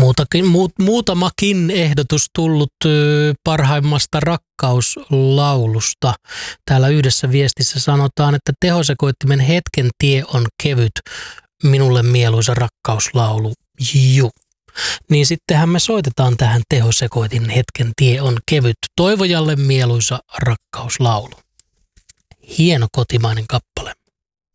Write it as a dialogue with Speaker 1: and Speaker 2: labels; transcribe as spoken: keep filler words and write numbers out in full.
Speaker 1: Muutakin, muut, muutamakin ehdotus tullut ö, parhaimmasta rakkauslaulusta. Täällä yhdessä viestissä sanotaan, että tehosekoittimen Hetken tie on kevyt, minulle mieluisa rakkauslaulu. Juu. Niin sittenhän me soitetaan tähän tehosekoitin Hetken tie on kevyt, Toivojalle mieluisa rakkauslaulu. Hieno kotimainen kappale.